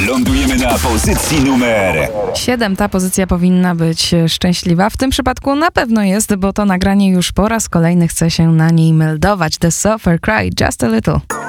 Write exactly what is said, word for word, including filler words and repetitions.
Lądujemy na pozycji numer siedem. Ta pozycja powinna być szczęśliwa. W tym przypadku na pewno jest, bo to nagranie już po raz kolejny chce się na niej meldować. The Suffer Cry Just a Little.